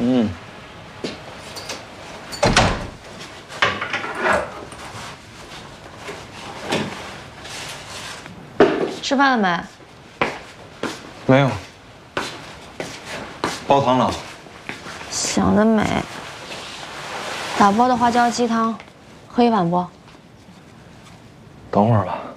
嗯。 吃饭了没？ 没有。煲汤了。 想得美。打包的花椒鸡汤，喝一碗不？ 等会儿吧。